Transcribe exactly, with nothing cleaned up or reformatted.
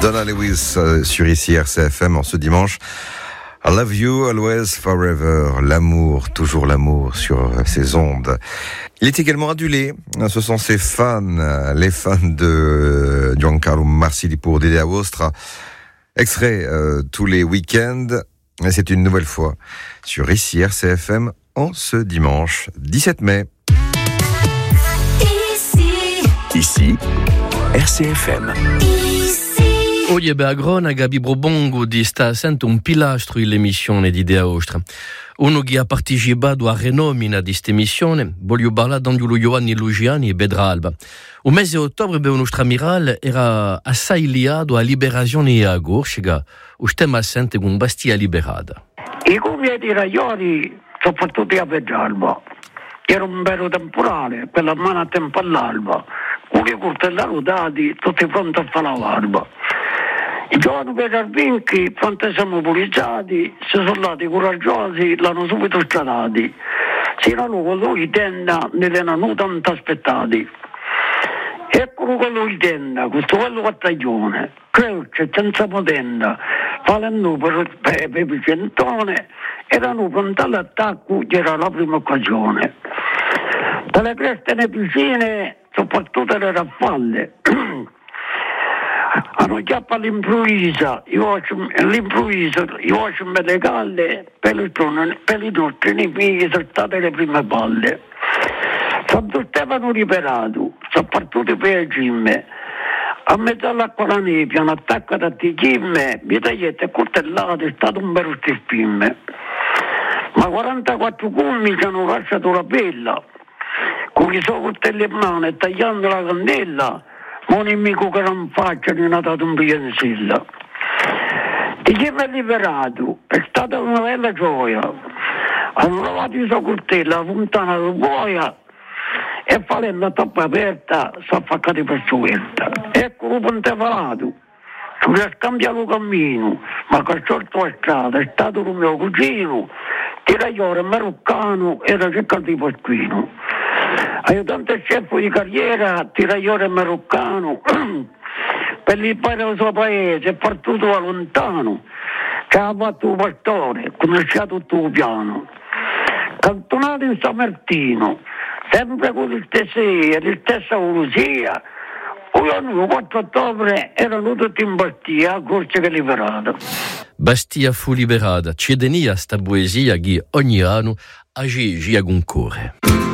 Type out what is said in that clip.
Donna Lewis euh, sur ici R C F M en ce dimanche. I love you always forever. L'amour, toujours l'amour sur ces ondes. Il est également adulé. Ce sont ses fans, les fans de Giancarlo Marsili pour Dedea Vostra. Extrait euh, tous les week-ends. Et c'est une nouvelle fois sur ici R C F M en ce dimanche dix-sept mai. Ici, ici R C F M. Oggi a Grona Gabi Brobongo di sta sento un pilastro l'emissione di Idea Ostra. Uno che ha partecipato a renomina di questa emissione, voglio parlare di Giovanni Lugiani e Bedralba. Un mese di ottobre il nostro ammiraglio era assai liato alla liberazione di Agorciga, o stiamo assente con Bastia liberata. I cubi di Raioli sono fatti a Bedralba. Era un vero temporale, quella mano a tempo all'alba, con i coltelli dati tutti pronti a fare la barba. I giovani Petarvinchi, quando siamo pulizzati, si sono stati coraggiosi, l'hanno subito stradati. Si erano con lui tenda, ne erano tanto aspettati. Eccolo con lui tenda, questo quello battaglione, croce senza potenda, falendo per, per, per il centone, erano pronti all'attacco, che era la prima occasione. Dalle creste ne vicine, soprattutto le raffalle, hanno chiappa all'improvviso, all'improvviso, i voci me le galle, per i, per i nostri nemici sono state le prime balle. Santo Stefano liberato, sono partiti per il cimme, a mezzo all'acqua la nebbia, un attacco da tichimme, mi tagliette e coltellate, è stato un vero stispimme. Ma quarantaquattro cummi ci hanno lasciato la bella, con i suoi coltelli in mano e tagliando la candela, un nemico che non faccia ne ha dato un bienzilla. Di chi mi ha liberato è stata una bella gioia. Hanno lavato i suoi coltelli, la fontana di boia e facendo la tappa aperta si è affaccati per suerta. Ecco lo Pontefalato, ci ha scambiato cammino, ma che sorto a strada è stato il mio cugino, tiragliore maroccano era cercato di Pasquino. Aiutante chef di carriera, tiragliore maroccano, per l'imparare il suo paese, è partito da lontano, che ha fatto un pastore, conosceva tutto il piano. Cantonato in San Martino, sempre con le stesse, la stessa volusia, il quattro ottobre erano tutti in Bastia, a corsa che liberata. Bastia fu liberata, c'è denia sta poesia che ogni anno agisce a un cuore.